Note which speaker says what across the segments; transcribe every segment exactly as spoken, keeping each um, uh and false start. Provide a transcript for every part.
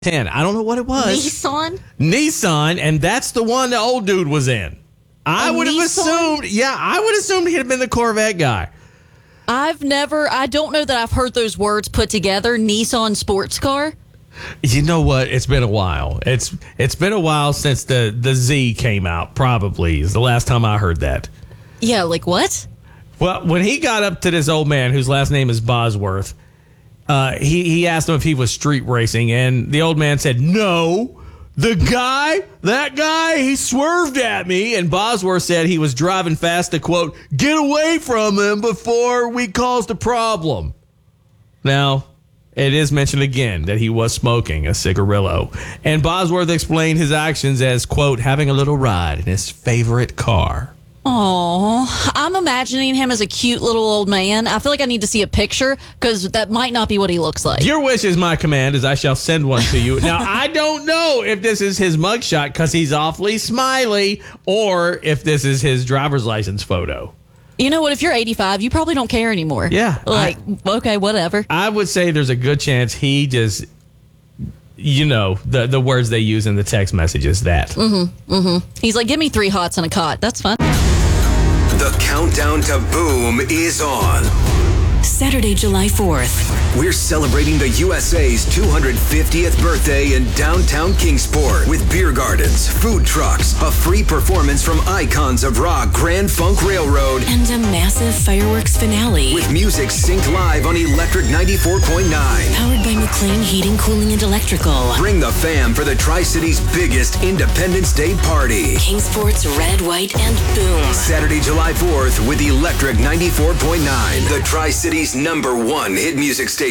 Speaker 1: ten. I don't know what it was.
Speaker 2: Nissan?
Speaker 1: Nissan, and that's the one the old dude was in. I
Speaker 2: A
Speaker 1: would have
Speaker 2: Nissan?
Speaker 1: assumed, yeah, I would assume he'd have been the Corvette guy.
Speaker 2: I've never, I don't know that I've heard those words put together, Nissan sports car.
Speaker 1: You know what? It's been a while. It's it's been a while since the, the Z came out, probably, is the last time I heard that.
Speaker 2: Yeah, like what?
Speaker 1: Well, when he got up to this old man whose last name is Bosworth, uh, he, he asked him if he was street racing, and the old man said, no. The guy, that guy, he swerved at me, and Bosworth said he was driving fast to, quote, get away from him before we caused a problem. Now, it is mentioned again that he was smoking a cigarillo, and Bosworth explained his actions as, quote, having a little ride in his favorite car.
Speaker 2: Oh, I'm imagining him as a cute little old man. I feel like I need to see a picture because that might not be what he looks like.
Speaker 1: Your wish is my command, as I shall send one to you. Now, I don't know if this is his mugshot because he's awfully smiley, or if this is his driver's license photo.
Speaker 2: You know what? If you're eighty-five, you probably don't care anymore.
Speaker 1: Yeah.
Speaker 2: Like, I, okay, whatever.
Speaker 1: I would say there's a good chance he just, you know, the, the words they use in the text messages, that.
Speaker 2: Mm-hmm, mm-hmm. He's like, give me three hots and a cot. That's fun.
Speaker 3: The countdown to boom is on.
Speaker 4: Saturday, July fourth.
Speaker 3: We're celebrating the U S A's two hundred fiftieth birthday in downtown Kingsport with beer gardens, food trucks, a free performance from icons of rock Grand Funk Railroad,
Speaker 4: And a massive fireworks finale.
Speaker 3: with music synced live on Electric ninety-four point nine.
Speaker 4: Powered by McLean Heating, Cooling, and Electrical.
Speaker 3: Bring the fam for the Tri-City's biggest Independence Day party.
Speaker 4: Kingsport's Red, White, and Boom.
Speaker 3: Saturday, July fourth with Electric ninety-four point nine, the Tri-City's number one hit music station.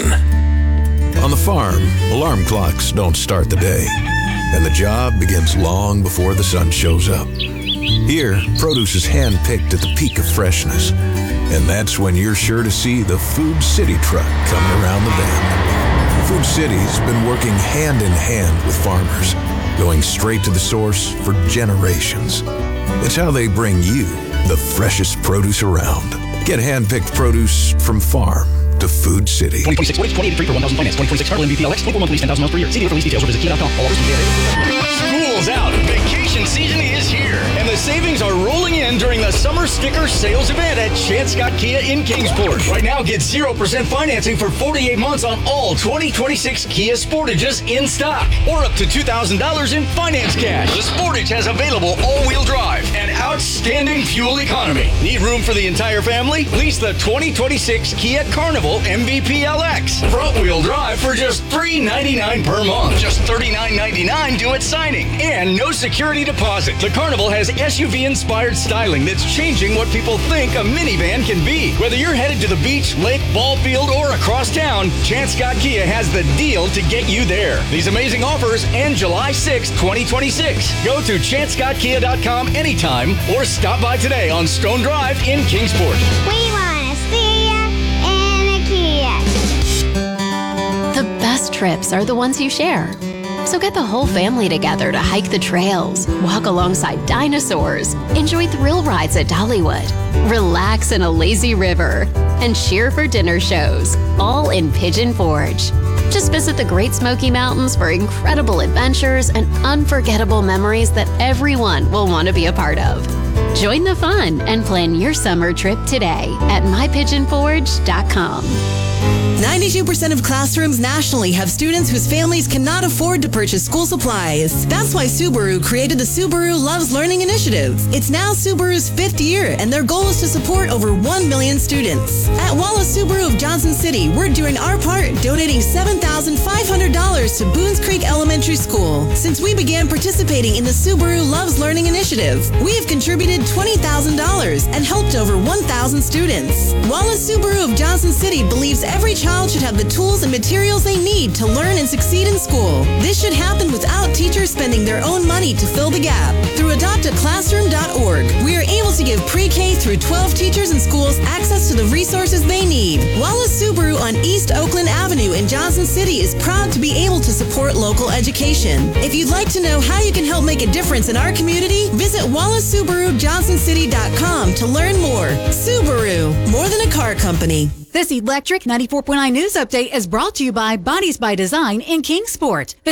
Speaker 5: On the farm, alarm clocks don't start the day, and the job begins long before the sun shows up. Here, produce is hand-picked at the peak of freshness, and that's when you're sure to see the Food City truck coming around the bend. Food City's been working hand in hand with farmers, going straight to the source for generations. It's how they bring you the freshest produce around. Get hand-picked produce from farm to Food City.
Speaker 6: twenty twenty-six Ford H twenty eighty-three for one thousand finance. twenty twenty-six Heartland V P L X, twenty-four month lease, ten thousand miles per year. See dealer for lease details or visit kia dot com. All offers can
Speaker 7: School's out. Vacation season is here. And the savings are rolling in during the summer sticker sales event at Chance Scott Kia in Kingsport. Right now, get zero percent financing for forty-eight months on all twenty twenty-six Kia Sportages in stock. Or up to two thousand dollars in finance cash. The Sportage has available all-wheel drive and outstanding fuel economy. Need room for the entire family? Lease the twenty twenty-six Kia Carnival M V P L X. Front-wheel drive for just three ninety-nine per month. Just thirty-nine ninety-nine due at signing. And no security deposit. The Carnival has S U V-inspired styling that's changing what people think a minivan can be. Whether you're headed to the beach, lake, ball field, or across town, Chance Scott Kia has the deal to get you there. These amazing offers end July sixth, twenty twenty-six. Go to chance scott kia dot com anytime or stop by today on Stone Drive in Kingsport.
Speaker 8: We want to see ya in a Kia.
Speaker 9: The best trips are the ones you share. So get the whole family together to hike the trails, walk alongside dinosaurs, enjoy thrill rides at Dollywood, relax in a lazy river, and cheer for dinner shows, all in Pigeon Forge. Just visit the Great Smoky Mountains for incredible adventures and unforgettable memories that everyone will want to be a part of. Join the fun and plan your summer trip today at my pigeon forge dot com.
Speaker 10: ninety-two percent of classrooms nationally have students whose families cannot afford to purchase school supplies. That's why Subaru created the Subaru Loves Learning Initiative. It's now Subaru's fifth year, and their goal is to support over one million students. At Wallace Subaru of Johnson City, we're doing our part, donating seven thousand five hundred dollars to Boones Creek Elementary School. Since we began participating in the Subaru Loves Learning Initiative, we have contributed twenty thousand dollars and helped over one thousand students. Wallace Subaru of Johnson City believes every child should have the tools and materials they need to learn and succeed in school. This should happen without teachers teachers spending their own money to fill the gap. Through adopt a classroom dot org, we are able to give pre-K through twelve teachers and schools access to the resources they need. Wallace Subaru on East Oakland Avenue in Johnson City is proud to be able to support local education. If you'd like to know how you can help make a difference in our community, visit wallace subaru johnson city dot com to learn more. Subaru, more than a car company.
Speaker 11: This Electric ninety-four point nine News Update is brought to you by Bodies by Design in Kingsport.